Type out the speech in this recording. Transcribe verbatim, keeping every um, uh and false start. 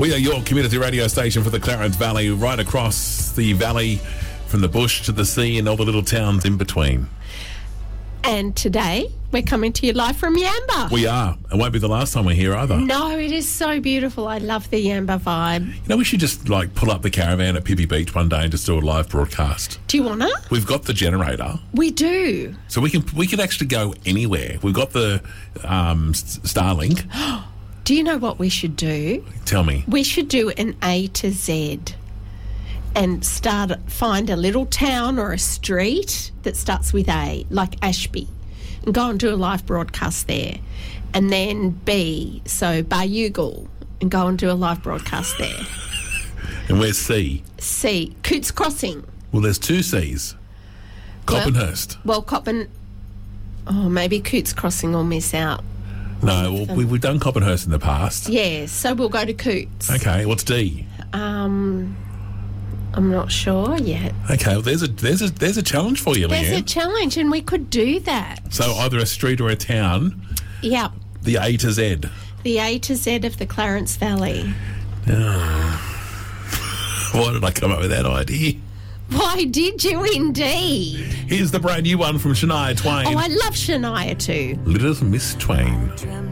We are your community radio station for the Clarence Valley, right across the valley from the bush to the sea and all the little towns in between. And today, we're coming to you live from Yamba. We are. It won't be the last time we're here either. No, it is so beautiful. I love the Yamba vibe. You know, we should just, like, pull up the caravan at Pippi Beach one day and just do a live broadcast. Do you want to? We've got the generator. We do. So we can we can actually go anywhere. We've got the um, S- Starlink. Do you know what we should do? Tell me. We should do an A to Z and start find a little town or a street that starts with A, like Ashby, and go and do a live broadcast there. And then B, so Bayugal, and go and do a live broadcast there. And where's C? C, Coots Crossing. Well, there's two C's. Coppenhurst. Well, well Coppen... Oh, maybe Coots Crossing will miss out. No, well, we, we've done Coppenhurst in the past. Yeah, so we'll go to Coots. Okay, what's D? Um... I'm not sure yet. Okay, well, there's a there's a there's a challenge for you, Leanne. There's a challenge, and we could do that. So either a street or a town. Yep. The A to Z. The A to Z of the Clarence Valley. Oh. Why did I come up with that idea? Why did you indeed? Here's the brand new one from Shania Twain. Oh, I love Shania too. Little Miss Twain.